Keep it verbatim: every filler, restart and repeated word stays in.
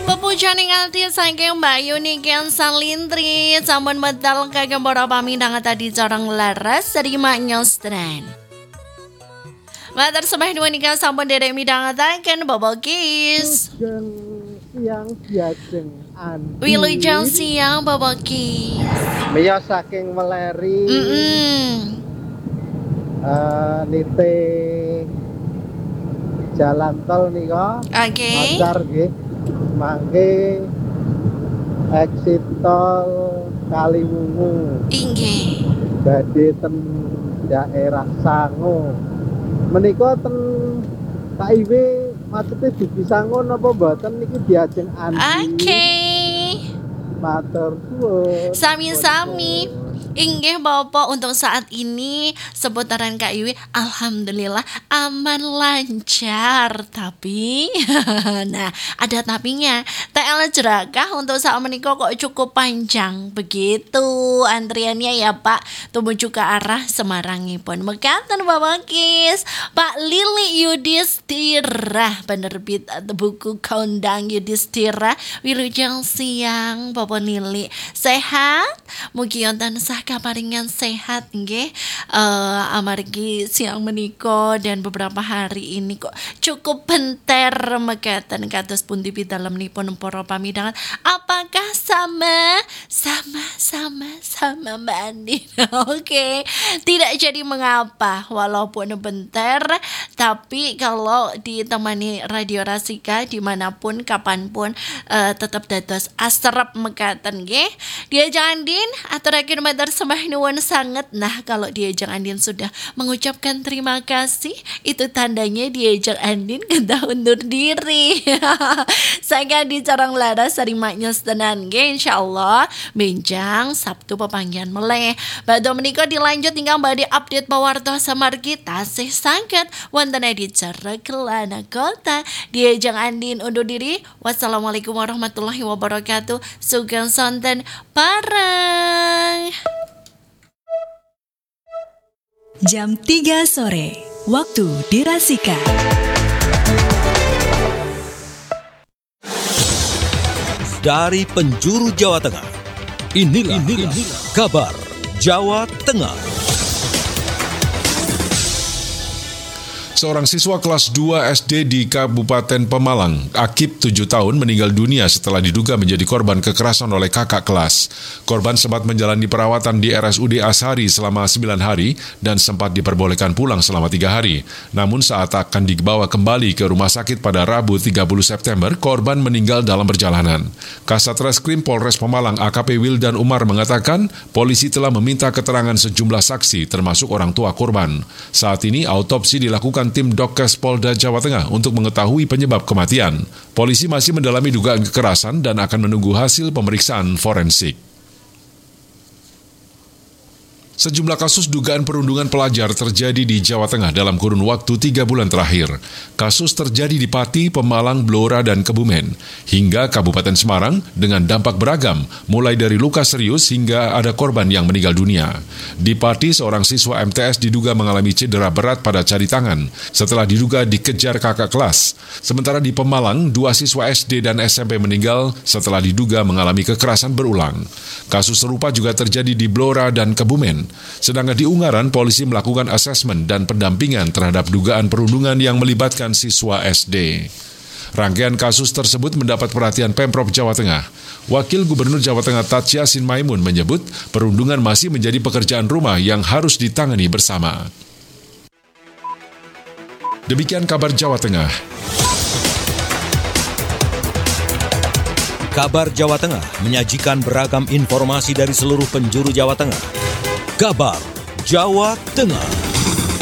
Pepujani nganti saking Mbak Yuni kian salintri sampun medal kagem para pamindangan tadi corong laras terima nyostren. Matur sembah nuwun ingkang sampun derek midhangetaken Bobol Kiss. Siang diajeng Andi. Wilujeng siang Bobol Kiss. Mia saking Meleri. Mm Uh, nite jalan tol nika. Oke. Okay. Macar nggih. Mangke exit tol Kaliwungu. Inggih. Badhe ten daerah Sango. Menika ten K I W macete dugi Sango napa mboten niki diajeng Andi. Oke. Okay. Matur suwun. Sami-sami. Inggih Bapak, untuk saat ini seputaran K I W alhamdulillah aman lancar. Tapi nah ada tapinya. T L Jerakah untuk saat menikah kok cukup panjang begitu antriannya ya Pak, tumuju ke arah Semarangipun. Mekaten Bapak Kis. Pak Lili Yudhistira, penerbit buku Kondang Yudhistira. Wilujeng siang Bapak Lili. Sehat? Mugi wonten sah kaparingan sehat nggih. Uh, amargi siang menika dan beberapa hari ini kok cukup benter mekaten kados pundi pitalemipun para pamidangan. Apakah sama sama sama sama Mbak Andi? Oke, okay. Tidak jadi mengapa walaupun benter, tapi kalau ditemani Radio Rasika dimanapun kapanpun uh, tetap dados asrep mekaten nggih. Dia jangan din aturaken matur sembah nuwun sanget. Nah, kalau Diajeng Andin sudah mengucapkan terima kasih, itu tandanya Diajeng Andin kedah undur diri. Saya di Carang Laras sarimaknya setenan nggih insyaallah benjang Sabtu pepanggihan meleh. Badhe menika dilanjut tinggal badhe update pawartos samargi tasih saged wonten di Carekelana Kota. Diajeng Andin undur diri. Wassalamualaikum warahmatullahi wabarakatuh. Sugeng sonten parang. Jam tiga sore, waktu di Rasika. Dari penjuru Jawa Tengah, inilah, inilah kabar Jawa Tengah. Seorang siswa kelas dua S D di Kabupaten Pemalang, Akib tujuh tahun meninggal dunia setelah diduga menjadi korban kekerasan oleh kakak kelas. Korban sempat menjalani perawatan di R S U D Ashari selama sembilan hari dan sempat diperbolehkan pulang selama tiga hari. Namun saat akan dibawa kembali ke rumah sakit pada Rabu tiga puluh September, korban meninggal dalam perjalanan. Kasat Reskrim Polres Pemalang A K P Wildan Umar mengatakan, polisi telah meminta keterangan sejumlah saksi termasuk orang tua korban. Saat ini autopsi dilakukan tim Dokes Polda Jawa Tengah untuk mengetahui penyebab kematian. Polisi masih mendalami dugaan kekerasan dan akan menunggu hasil pemeriksaan forensik. Sejumlah kasus dugaan perundungan pelajar terjadi di Jawa Tengah dalam kurun waktu tiga bulan terakhir. Kasus terjadi di Pati, Pemalang, Blora, dan Kebumen, hingga Kabupaten Semarang dengan dampak beragam, mulai dari luka serius hingga ada korban yang meninggal dunia. Di Pati, seorang siswa M T S diduga mengalami cedera berat pada jari tangan setelah diduga dikejar kakak kelas. Sementara di Pemalang, dua siswa S D dan S M P meninggal setelah diduga mengalami kekerasan berulang. Kasus serupa juga terjadi di Blora dan Kebumen. Sedangkan di Ungaran, polisi melakukan asesmen dan pendampingan terhadap dugaan perundungan yang melibatkan siswa S D. Rangkaian kasus tersebut mendapat perhatian Pemprov Jawa Tengah. Wakil Gubernur Jawa Tengah Taj Yassin Maimun menyebut perundungan masih menjadi pekerjaan rumah yang harus ditangani bersama. Demikian kabar Jawa Tengah. Kabar Jawa Tengah menyajikan beragam informasi dari seluruh penjuru Jawa Tengah. Kabar Jawa Tengah.